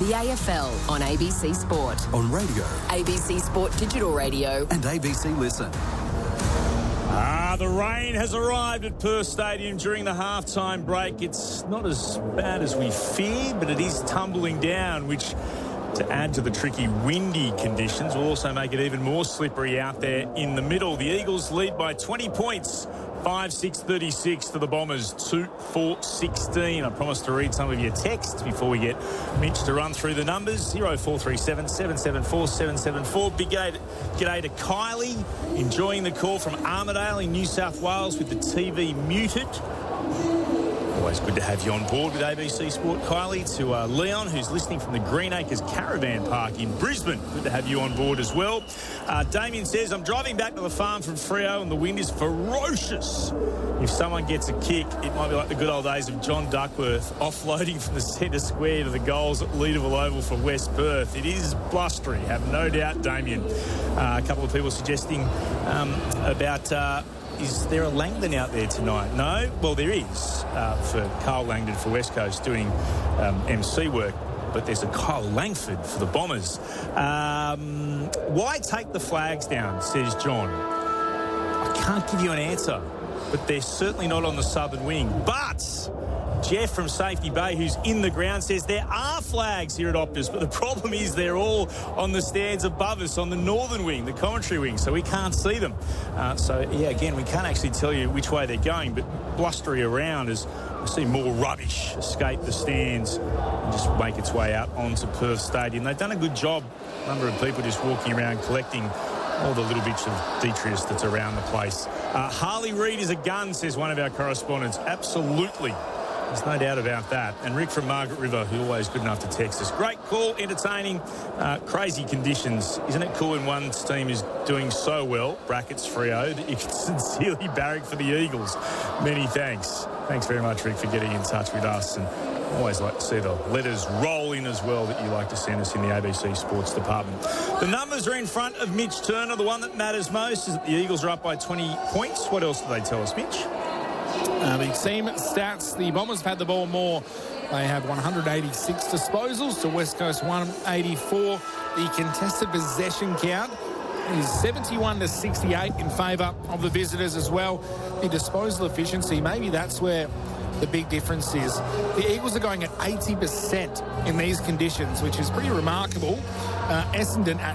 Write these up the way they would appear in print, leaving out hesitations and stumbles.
the AFL on ABC Sport. On radio, ABC Sport Digital Radio. and ABC Listen. The rain has arrived at Perth Stadium during the halftime break. It's not as bad as we feared, but it is tumbling down, which, to add to the tricky windy conditions, will also make it even more slippery out there in the middle. The Eagles lead by 20 points. 5-6-36 to the Bombers, 2-4-16. I promised to read some of your texts before we get Mitch to run through the numbers. 0437 774 774. Big g'day to Kylie, enjoying the call from Armidale in New South Wales with the TV muted. Always good to have you on board with ABC Sport, Kylie. To Leon, who's listening from the Greenacres Caravan Park in Brisbane. Good to have you on board as well. Damien says, I'm driving back to the farm from Freo and the wind is ferocious. If someone gets a kick, it might be like the good old days of John Duckworth offloading from the centre square to the goals at Leederville Oval for West Perth. It is blustery, have no doubt, Damien. A couple of people suggesting about... is there a Langdon out there tonight? No? Well, there is for Carl Langdon for West Coast doing MC work, but there's a Kyle Langford for the Bombers. Why take the flags down, says John. I can't give you an answer, but they're certainly not on the southern wing. But Jeff from Safety Bay, who's in the ground, says there are flags here at Optus, but the problem is they're all on the stands above us on the northern wing, the commentary wing, so we can't see them. Again, we can't actually tell you which way they're going, but blustery around as we see more rubbish escape the stands and just make its way out onto Perth Stadium. They've done a good job, a number of people just walking around collecting all the little bits of detritus that's around the place. Harley Reid is a gun, says one of our correspondents. Absolutely. There's no doubt about that. And Rick from Margaret River, who's always good enough to text us. Great call, entertaining, crazy conditions. Isn't it cool when one team is doing so well, brackets Freo, that you can sincerely barrack for the Eagles? Many thanks. Thanks very much, Rick, for getting in touch with us. And I always like to see the letters roll in as well that you like to send us in the ABC Sports Department. The numbers are in front of Mitch Turner. The one that matters most is that the Eagles are up by 20 points. What else do they tell us, Mitch? The team stats, the Bombers have had the ball more. They have 186 disposals to West Coast 184. The contested possession count is 71-68 in favour of the visitors as well. The disposal efficiency, maybe that's where the big difference is. The Eagles are going at 80% in these conditions, which is pretty remarkable. Essendon at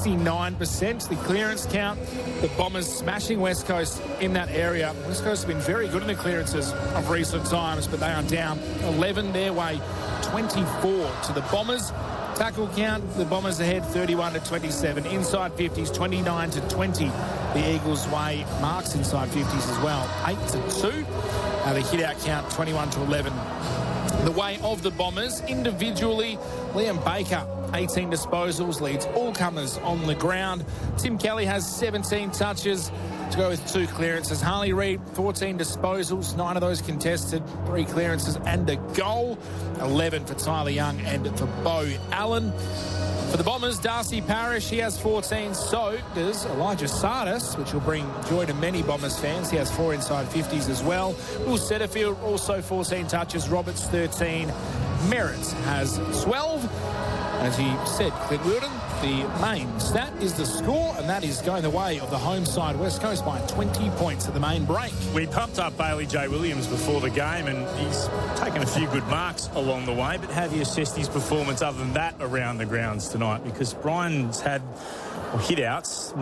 69%. The clearance count, the Bombers smashing West Coast in that area. West Coast have been very good in the clearances of recent times, but they are down 11 their way, 24 to the Bombers. Tackle count, the Bombers ahead 31-27. Inside 50s, 29-20. The Eagles' way, marks inside 50s as well, 8-2. The hit-out count, 21-11. The way of the Bombers. Individually, Liam Baker, 18 disposals, leads all comers on the ground. Tim Kelly has 17 touches to go with 2 clearances. Harley Reid, 14 disposals, 9 of those contested, 3 clearances and a goal. 11 for Tyler Young and for Beau Allen. For the Bombers, Darcy Parish, he has 14. So does Elijah Sardis, which will bring joy to many Bombers fans. He has 4 inside 50s as well. Will Setterfield, also 14 touches. Roberts, 13. Merritt has 12. As he said, Clint Wilden, the main stat is the score, and that is going the way of the home side West Coast by 20 points at the main break. We pumped up Bailey J. Williams before the game, and he's taken a few good marks along the way. But how have you assessed his performance other than that around the grounds tonight? Because Brian's had hit-outs,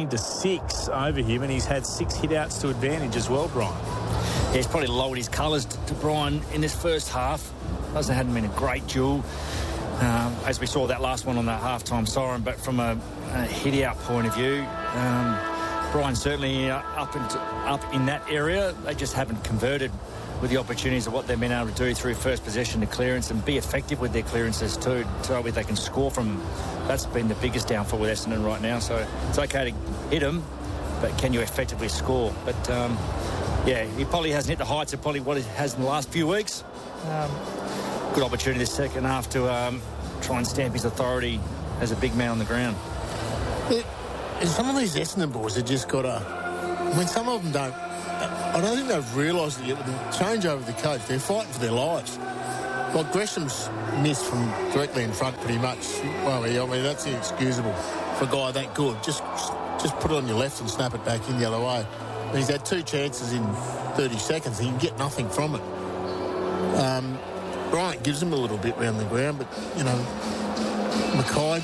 19-6 over him, and he's had 6 hit-outs to advantage as well, Brian. Yeah, he's probably lowered his colours to Brian in this first half. Hasn't been a great duel. As we saw that last one on that half-time siren, but from a hit-out point of view, Brian certainly up in that area. They just haven't converted with the opportunities of what they've been able to do through first possession to clearance and be effective with their clearances too, so they can score from. That's been the biggest downfall with Essendon right now. So it's okay to hit them, but can you effectively score? But he probably hasn't hit the heights of probably what he has in the last few weeks. Good opportunity this second half to try and stamp his authority as a big man on the ground. Some of these Essendon boys have just got some of them don't. I don't think they've realised it yet with the change over the coach. They're fighting for their lives. Well, Gresham's missed from directly in front pretty much. Well, I mean, that's inexcusable for a guy that good. Just put it on your left and snap it back in the other way. And he's had 2 chances in 30 seconds. He can get nothing from it. Bryant gives him a little bit round the ground, but, you know, Mackay,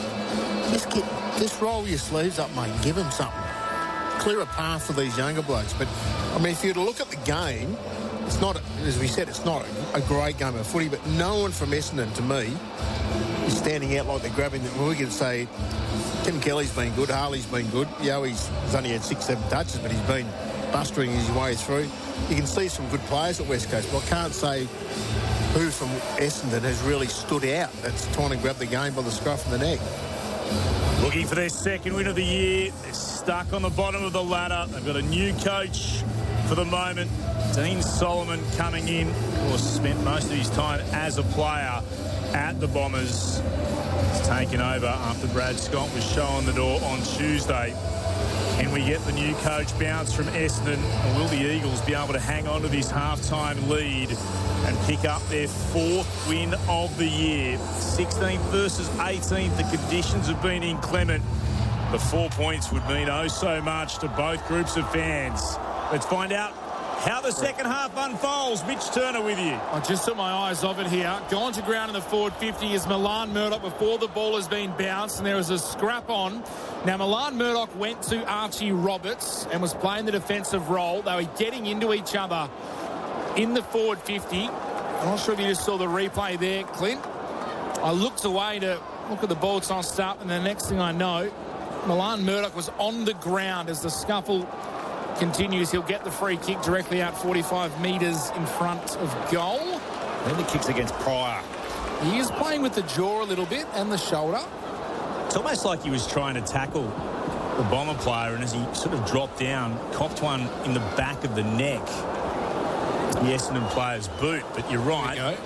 just roll your sleeves up, mate, and give him something. Clear a path for these younger blokes. But, I mean, if you were to look at the game, it's not, as we said, it's not a great game of footy, but no one from Essendon, to me, is standing out like they're grabbing the... Well, we can say Tim Kelly's been good, Harley's been good. Yoey's only had 6-7 touches, but he's been bustering his way through. You can see some good players at West Coast, but I can't say who from Essendon has really stood out that's trying to grab the game by the scruff of the neck. Looking for their second win of the year. They're stuck on the bottom of the ladder. They've got a new coach for the moment. Dean Solomon coming in. Of course, spent most of his time as a player at the Bombers. He's taken over after Brad Scott was shown the door on Tuesday. Can we get the new coach bounce from Essendon? Or will the Eagles be able to hang on to this halftime lead and pick up their 4th win of the year? 16th versus 18th. The conditions have been inclement. The 4 points would mean oh so much to both groups of fans. Let's find out how the second half unfolds. Mitch Turner with you. I just took my eyes off it here. Gone to ground in the forward 50 is Milan Murdoch before the ball has been bounced, and there was a scrap on. Now, Milan Murdoch went to Archie Roberts and was playing the defensive role. They were getting into each other in the forward 50. I'm not sure if you just saw the replay there, Clint. I looked away to look at the ball tossed up, and the next thing I know, Milan Murdoch was on the ground as the scuffle continues. He'll get the free kick directly out 45 metres in front of goal. Then the kick's against Pryor. He is playing with the jaw a little bit and the shoulder. It's almost like he was trying to tackle the Bomber player, and as he sort of dropped down, copped one in the back of the neck. The Essendon player's boot, but you're right.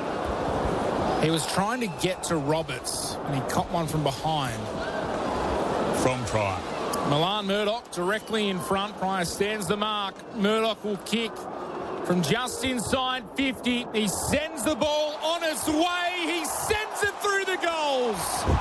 He was trying to get to Roberts, and he copped one from behind. From Pryor. Milan Murdoch directly in front. Pryor stands the mark. Murdoch will kick from just inside 50. He sends the ball on its way. He sends it through the goals.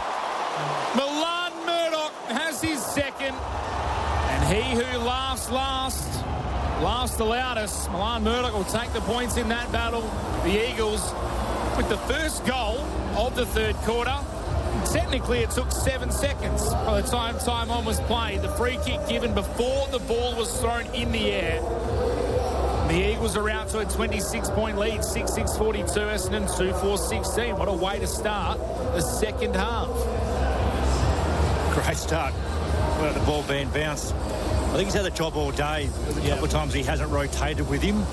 Milan Murdoch has his second. And he who laughs laughs the loudest. Milan Murdoch will take the points in that battle. The Eagles with the first goal of the third quarter. Technically, it took 7 seconds by the time on was played. The free kick given before the ball was thrown in the air. The Eagles are out to a 26-point lead, 6-6-42, Essendon 2-4-16. What a way to start the second half. Great start. The ball being bounced. I think he's had the job all day. A couple of times he hasn't rotated with him.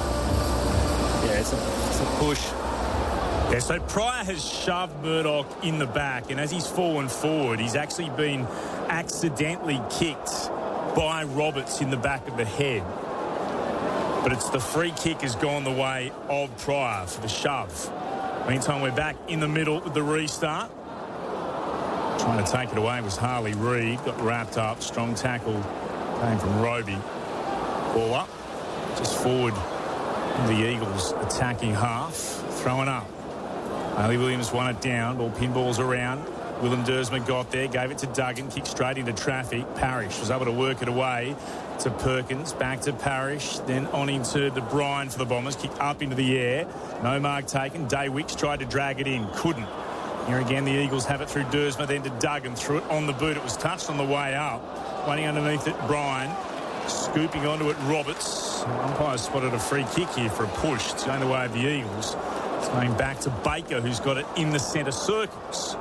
Yeah, it's a push. Yeah, so Pryor has shoved Murdoch in the back, and as he's fallen forward, he's actually been accidentally kicked by Roberts in the back of the head. But it's the free kick has gone the way of Pryor for the shove. Meantime, we're back in the middle with the restart. Trying to take it away was Harley Reid. Got wrapped up. Strong tackle came from Roby. Ball up. Just forward the Eagles attacking half. Throwing up. Ali Williams won it down. Ball pinballs around. Willem Dersma got there, gave it to Duggan, kicked straight into traffic. Parrish was able to work it away to Perkins, back to Parrish, then on into the Bryan for the Bombers, kicked up into the air. No mark taken. Day Wicks tried to drag it in, couldn't. Here again, the Eagles have it through Dersma, then to Duggan, threw it on the boot. It was touched on the way up. Waiting underneath it, Bryan. Scooping onto it, Roberts. Umpire spotted a free kick here for a push. It's going the way of the Eagles. It's going back to Baker, who's got it in the centre circles.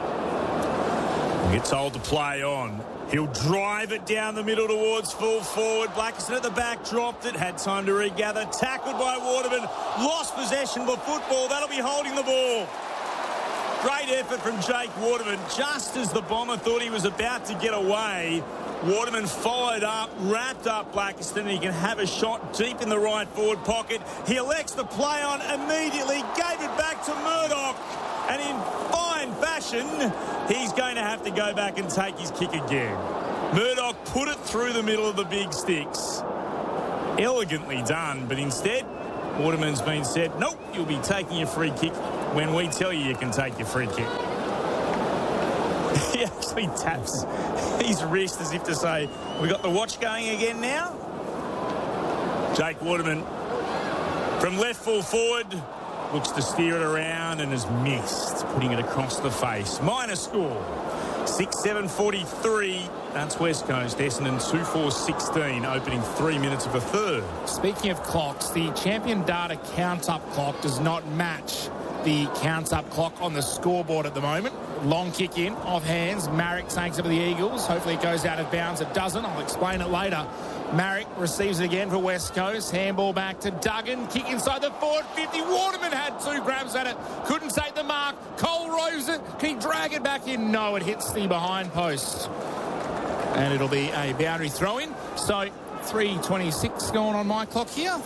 He'll get told to play on. He'll drive it down the middle towards full forward. Blackiston at the back, dropped it, had time to regather. Tackled by Waterman, lost possession of football. That'll be holding the ball. Great effort from Jake Waterman. Just as the Bomber thought he was about to get away, Waterman followed up, wrapped up Blackiston, and he can have a shot deep in the right forward pocket. He elects to play on immediately, gave it back to Murdoch, and in fine fashion, he's going to have to go back and take his kick again. Murdoch put it through the middle of the big sticks. Elegantly done, but instead, Waterman's been said, nope, you'll be taking your free kick when we tell you can take your free kick. He actually taps his wrist as if to say, we got the watch going again now? Jake Waterman from left full forward looks to steer it around and has missed, putting it across the face. Minor score, 6-7-43. That's West Coast. Essendon 2-4-16, opening 3 minutes of the third. Speaking of clocks, the Champion Data count-up clock does not match the count-up clock on the scoreboard at the moment. Long kick in, off hands. Marrick takes it for the Eagles. Hopefully it goes out of bounds. It doesn't. I'll explain it later. Marrick receives it again for West Coast. Handball back to Duggan. Kick inside the forward 50. Waterman had 2 grabs at it. Couldn't take the mark. Cole rows it. Can he drag it back in? No, it hits the behind post. And it'll be a boundary throw-in. So 3:26 going on my clock here.